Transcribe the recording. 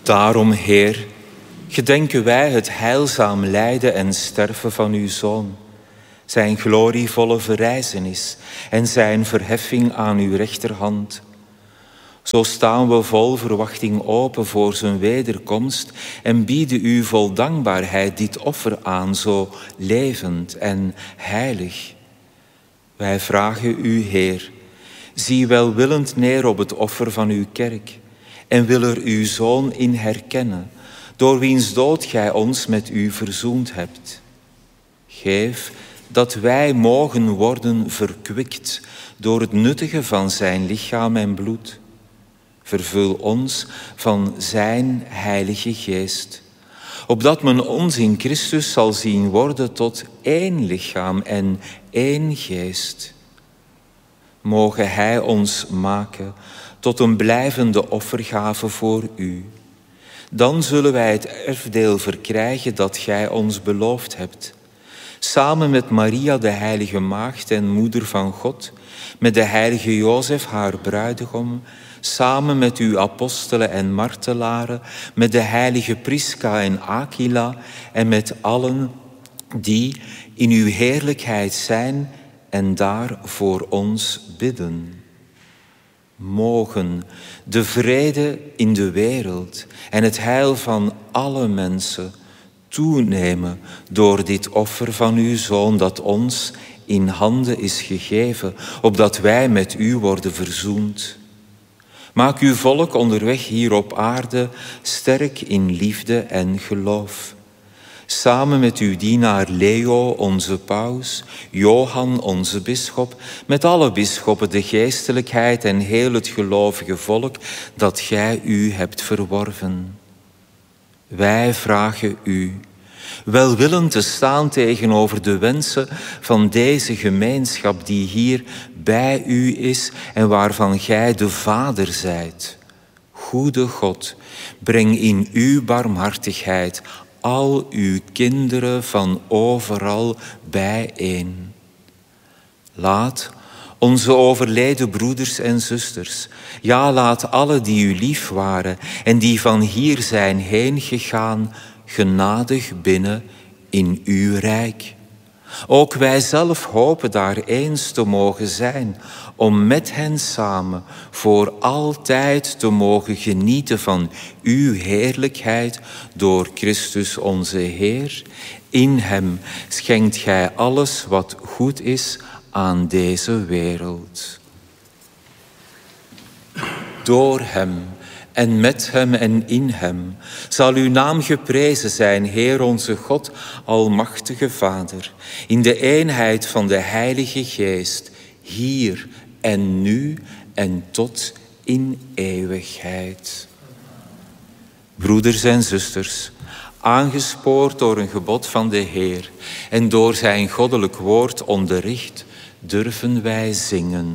Daarom, Heer, gedenken wij het heilzaam lijden en sterven van uw Zoon, zijn glorievolle verrijzenis en zijn verheffing aan uw rechterhand. Zo staan we vol verwachting open voor zijn wederkomst en bieden u vol dankbaarheid dit offer aan, zo levend en heilig. Wij vragen u, Heer, zie welwillend neer op het offer van uw kerk en wil er uw Zoon in herkennen, door wiens dood gij ons met u verzoend hebt. Geef dat wij mogen worden verkwikt door het nuttige van zijn lichaam en bloed. Vervul ons van zijn heilige geest, opdat men ons in Christus zal zien worden tot één lichaam en één geest. Moge hij ons maken tot een blijvende offergave voor u. Dan zullen wij het erfdeel verkrijgen dat gij ons beloofd hebt. Samen met Maria, de heilige maagd en moeder van God, met de heilige Jozef, haar bruidegom, samen met uw apostelen en martelaren, met de heilige Prisca en Aquila en met allen die in uw heerlijkheid zijn en daar voor ons bidden. Mogen de vrede in de wereld en het heil van alle mensen toenemen door dit offer van uw Zoon dat ons in handen is gegeven, opdat wij met u worden verzoend. Maak uw volk onderweg hier op aarde sterk in liefde en geloof. Samen met uw dienaar Leo, onze paus, Johan, onze bisschop, met alle bisschoppen, de geestelijkheid en heel het gelovige volk dat gij u hebt verworven. Wij vragen u welwillend te staan tegenover de wensen van deze gemeenschap die hier bij u is en waarvan gij de Vader zijt. Goede God, breng in uw barmhartigheid al uw kinderen van overal bijeen. Laat onze overleden broeders en zusters, ja, laat alle die u lief waren en die van hier zijn heen gegaan, genadig binnen in uw rijk. Ook wij zelf hopen daar eens te mogen zijn, om met hen samen voor altijd te mogen genieten van uw heerlijkheid door Christus onze Heer. In hem schenkt gij alles wat goed is aan deze wereld. Door hem en met hem en in hem zal uw naam geprezen zijn, Heer onze God, almachtige Vader, in de eenheid van de Heilige Geest, hier en nu en tot in eeuwigheid. Broeders en zusters, aangespoord door een gebod van de Heer en door zijn goddelijk woord onderricht, durven wij zingen.